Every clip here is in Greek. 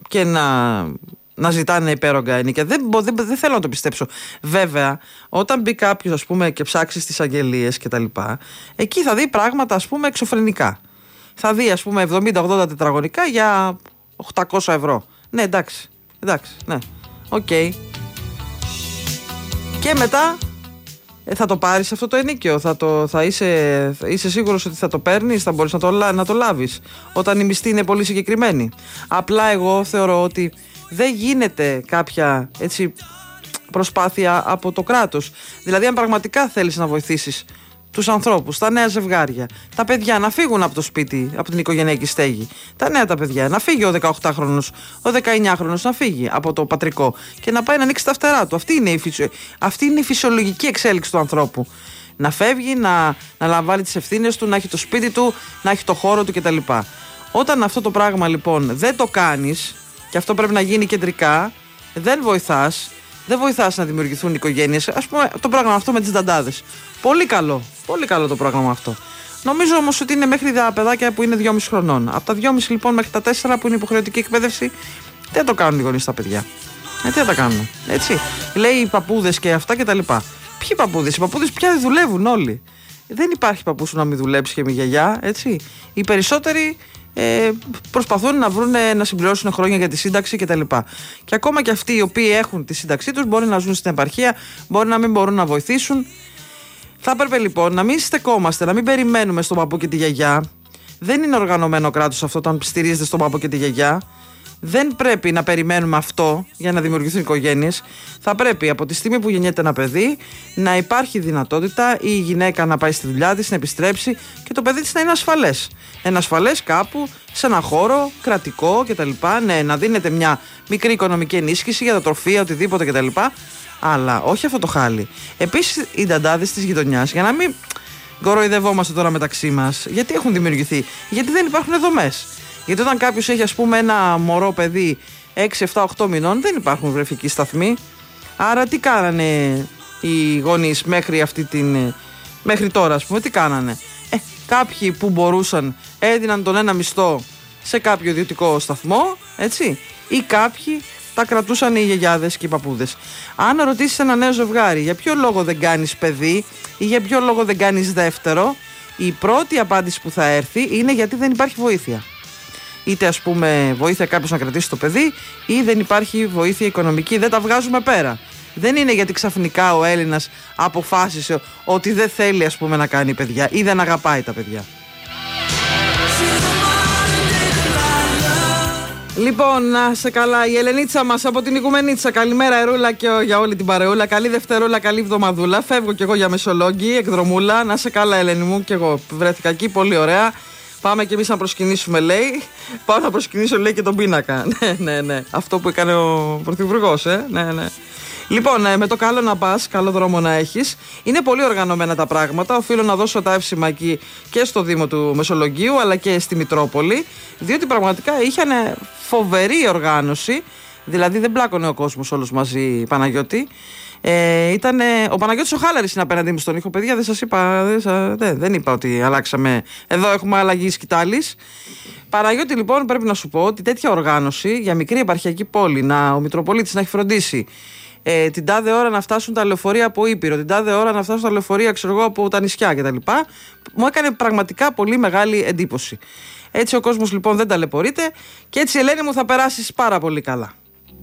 και να ζητάνε υπέρογκα ενίκεια. Δεν θέλω να το πιστέψω. Βέβαια, όταν μπει κάποιος, ας πούμε, και ψάξει στις αγγελίες και τα λοιπά, εκεί θα δει πράγματα, ας πούμε, εξωφρενικά. Θα δει, ας πούμε, 70-80 τετραγωνικά για 800 ευρώ. Ναι, εντάξει, ναι, οκ. Και μετά θα το πάρεις αυτό το ενίκιο, θα είσαι σίγουρος ότι θα το παίρνεις, θα μπορείς να το λάβεις όταν η μισθή είναι πολύ συγκεκριμένη. Απλά εγώ θεωρώ ότι δεν γίνεται κάποια έτσι προσπάθεια από το κράτος. Δηλαδή, αν πραγματικά θέλεις να βοηθήσεις τους ανθρώπους, τα νέα ζευγάρια, τα παιδιά να φύγουν από το σπίτι, από την οικογενειακή στέγη, τα νέα τα παιδιά, να φύγει ο 18χρονος, ο 19χρονος να φύγει από το πατρικό και να πάει να ανοίξει τα φτερά του. Αυτή είναι η φυσιολογική εξέλιξη του ανθρώπου. Να φεύγει, να λαμβάνει τις ευθύνες του, να έχει το σπίτι του, να έχει το χώρο του κτλ. Όταν αυτό το πράγμα λοιπόν δεν το κάνεις, και αυτό πρέπει να γίνει κεντρικά, δεν βοηθάς να δημιουργηθούν οικογένειες. Ας πούμε το πρόγραμμα αυτό με τις νταντάδες. Πολύ καλό το πρόγραμμα αυτό. Νομίζω όμως ότι είναι μέχρι τα παιδάκια που είναι 2,5 χρονών. Από τα 2,5 λοιπόν μέχρι τα 4 που είναι υποχρεωτική εκπαίδευση, δεν το κάνουν οι γονείς τα παιδιά. Τι θα τα κάνουν, έτσι. Λέει οι παππούδες και αυτά και τα λοιπά. Ποιοι παππούδες? Οι παππούδες πια δεν δουλεύουν όλοι. Δεν υπάρχει παππούς να μην δουλέψει και μη γιαγιά, έτσι. Οι περισσότεροι προσπαθούν να συμπληρώσουν χρόνια για τη σύνταξη κτλ. Και ακόμα και αυτοί οι οποίοι έχουν τη σύνταξή τους μπορεί να ζουν στην επαρχία, μπορεί να μην μπορούν να βοηθήσουν. Θα έπρεπε λοιπόν να μην στεκόμαστε, να μην περιμένουμε στον παππού και τη γιαγιά. Δεν είναι οργανωμένο κράτος αυτό όταν στηρίζεται στον παππού και τη γιαγιά. Δεν πρέπει να περιμένουμε αυτό για να δημιουργηθούν οικογένειες. Θα πρέπει από τη στιγμή που γεννιέται ένα παιδί να υπάρχει δυνατότητα η γυναίκα να πάει στη δουλειά της, να επιστρέψει και το παιδί της να είναι ασφαλές. Ένα ασφαλές κάπου, σε ένα χώρο κρατικό κτλ. Ναι, να δίνεται μια μικρή οικονομική ενίσχυση για τα τροφεία, οτιδήποτε κτλ. Αλλά όχι αυτό το χάλι. Επίσης, οι νταντάδες της γειτονιάς, για να μην κοροϊδευόμαστε τώρα μεταξύ μας, γιατί έχουν δημιουργηθεί? Γιατί δεν υπάρχουν δομές. Γιατί όταν κάποιος έχει, ας πούμε, ένα μωρό παιδί 6, 7, 8 μηνών, δεν υπάρχουν βρεφικοί σταθμοί. Άρα τι κάνανε οι γονείς μέχρι τώρα, ας πούμε, τι κάνανε? Κάποιοι που μπορούσαν έδιναν τον ένα μισθό σε κάποιο ιδιωτικό σταθμό, έτσι, ή κάποιοι τα κρατούσαν οι γιαγιάδες και οι παππούδες. Αν ρωτήσεις ένα νέο ζευγάρι για ποιο λόγο δεν κάνεις παιδί ή για ποιο λόγο δεν κάνεις δεύτερο, η πρώτη απάντηση που θα έρθει είναι γιατί δεν υπάρχει βοήθεια. Είτε, ας πούμε, βοήθεια κάποιος να κρατήσει το παιδί, ή δεν υπάρχει βοήθεια οικονομική, δεν τα βγάζουμε πέρα. Δεν είναι γιατί ξαφνικά ο Έλληνας αποφάσισε ότι δεν θέλει, ας πούμε, να κάνει παιδιά ή δεν αγαπάει τα παιδιά. Λοιπόν, να σε καλά, η Ελενίτσα μας από την Οικουμενίτσα. Καλημέρα, Ερούλα, και για όλη την παρεούλα. Καλή Δευτερούλα, καλή εβδομαδούλα. Φεύγω κι εγώ για Μεσολόγγι, εκδρομούλα. Να σε καλά, Ελένη μου, κι εγώ βρέθηκα εκεί, πολύ ωραία. Πάμε κι εμείς να προσκυνήσουμε, λέει. Πάω να προσκυνήσω, λέει, και τον πίνακα. Ναι. Αυτό που έκανε ο Πρωθυπουργός, ναι. Λοιπόν, με το καλό να πας, καλό δρόμο να έχεις. Είναι πολύ οργανωμένα τα πράγματα. Οφείλω να δώσω τα εύσημα εκεί και στο Δήμο του Μεσολογγίου, αλλά και στη Μητρόπολη. Διότι πραγματικά είχαν φοβερή οργάνωση. Δηλαδή δεν πλάκωνε ο κόσμος όλος μαζί, Παναγιώτη. Ο Παναγιώτης ο Χάλαρης είναι απέναντί μου στον ήχο. Παιδιά, δεν σας είπα, δεν είπα ότι αλλάξαμε. Εδώ έχουμε αλλαγή σκητάλης. Παναγιώτη, λοιπόν, πρέπει να σου πω ότι τέτοια οργάνωση για μικρή επαρχιακή πόλη, ο Μητροπολίτης να έχει φροντίσει την τάδε ώρα να φτάσουν τα λεωφορεία από Ήπειρο, την τάδε ώρα να φτάσουν τα λεωφορεία, από τα νησιά κτλ. Μου έκανε πραγματικά πολύ μεγάλη εντύπωση. Έτσι ο κόσμος, λοιπόν, δεν ταλαιπωρείται και έτσι, Ελένη μου, θα περάσεις πάρα πολύ καλά.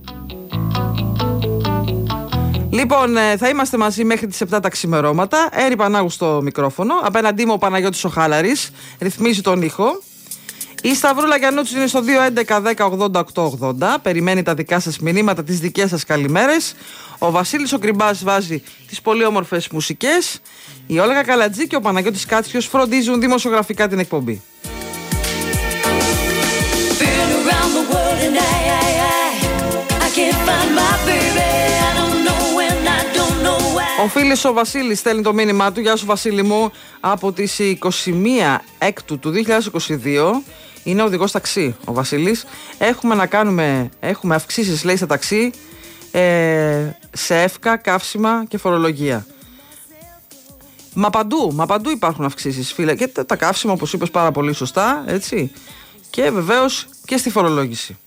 Λοιπόν, θα είμαστε μαζί μέχρι τις 7 τα ξημερώματα. Έρη Πανάγου στο μικρόφωνο. Απέναντί μου ο Παναγιώτης ο Χάλαρης ρυθμίζει τον ήχο. Η Σταυρούλα Γιαννούτσου είναι στο 211-10-80-880. Περιμένει τα δικά σας μηνύματα, τις δικές σας καλημέρες. Ο Βασίλης ο Κρυμπάς βάζει τις πολύ όμορφες μουσικές. Η Όλγα Καλατζή και ο Παναγιώτης Κάτσιος φροντίζουν δημοσιογραφικά την εκπομπή. Ο φίλος ο Βασίλης στέλνει το μήνυμά του. Γεια σου, Βασίλη μου. Από τις 21 Έκτου του 2022 είναι οδηγός ταξί ο Βασίλης. Έχουμε αυξήσεις, λέει, στα ταξί, σε εύκα, καύσιμα και φορολογία. Μα παντού υπάρχουν αυξήσεις, φίλε. Και τα καύσιμα, όπως είπες πάρα πολύ σωστά, έτσι. Και βεβαίως και στη φορολόγηση.